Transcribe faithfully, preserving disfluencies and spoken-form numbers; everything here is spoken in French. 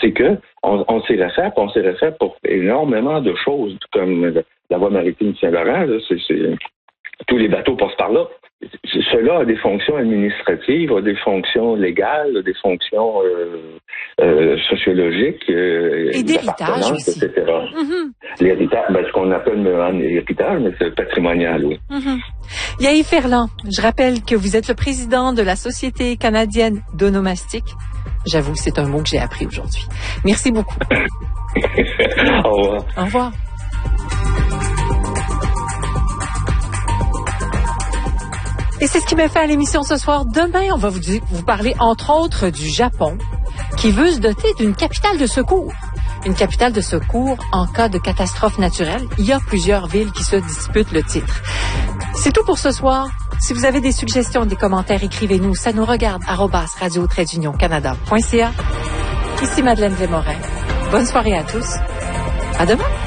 c'est que on, on s'y réfère, on s'y réfère pour énormément de choses, comme la voie maritime Saint-Laurent, là, c'est, c'est, tous les bateaux passent par là. Cela a des fonctions administratives, a des fonctions légales, a des fonctions euh, euh, sociologiques, euh, et d'héritage aussi, et cetera. Mm-hmm. L'héritage, ben, ce qu'on appelle un héritage, mais c'est patrimonial, oui. Mm-hmm. Yaël Ferland, je rappelle que vous êtes le président de la Société canadienne d'onomastique. J'avoue, c'est un mot que j'ai appris aujourd'hui. Merci beaucoup. Au revoir. Au revoir. Et c'est ce qui m'a fait à l'émission ce soir. Demain, on va vous, vous parler, entre autres, du Japon, qui veut se doter d'une capitale de secours. Une capitale de secours en cas de catastrophe naturelle. Il y a plusieurs villes qui se disputent le titre. C'est tout pour ce soir. Si vous avez des suggestions, des commentaires, écrivez-nous. Ça nous regarde, arobase radio trait d'union canada point c a. Ici Madeleine Desmorin. Bonne soirée à tous. À demain.